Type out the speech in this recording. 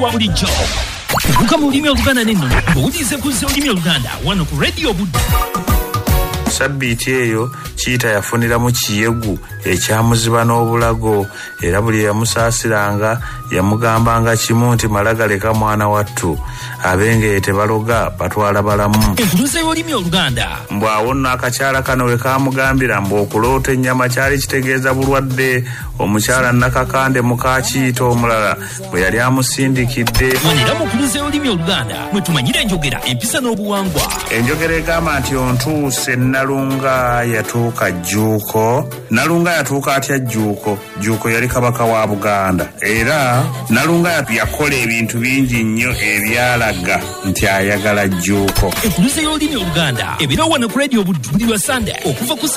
wa bulijjo. Kuka mu lulimi Oluganda n'ennono ng'owuliriza ekuzza olulimi Oluganda wano ku Radio Budde. Sabbiiti eyo Kiita yafuniramu kiyegu ekyamuziba n'obulago era buli yamusaasiranga yamugambanga kimu nti malagaleka mwana wattu abenge tebaloga batwala balamu. Enkuluze y'olulimi Oluganda. Mbw awo nno akakyala kano we kaamugambira mbu okuloota ennyama kyali kitegeeza bulwadde. Omukyala Nakakande muka Kiita omulala bwe yali amusindikidde. Wanera mu nkuluze y'olulimi Oluganda mwe tumanyira enjogera empisa n'obuwangwa. Enjogera egamba nti ontuuse Nalunga yatuuka Jjuuko. Nalunga yatuuka atya Jjuuko? Jjuuko yali kabaka wa Buganda era Nalunga yakola ebintu bingi nnyo ebyalaga nti ayagala Jjuuko. Enkuluze y'olulimi Oluganda ebiro wano ku Radio Budde buli lwa Sunday okuva ku